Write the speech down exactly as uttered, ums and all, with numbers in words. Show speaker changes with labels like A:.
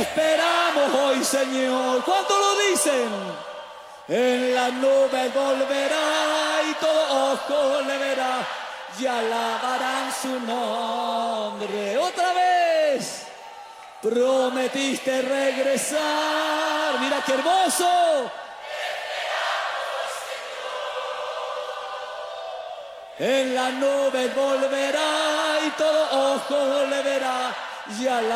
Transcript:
A: esperamos hoy, Señor. ¿Cuánto lo dicen? En las nubes volverá y todo ojo le verá y alabarán su nombre. Otra vez. Prometiste regresar. Mira qué hermoso. En las nubes volverá y todo ojo le verá y alabarán.